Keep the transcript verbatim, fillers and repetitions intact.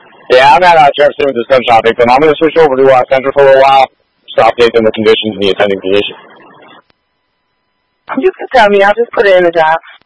Yeah, I'm at uh, Jefferson with this gun shopping, but I'm going to switch over to uh, Central for a little while, stop updating the conditions and the attending position. You can tell me. I'll just put it in the job.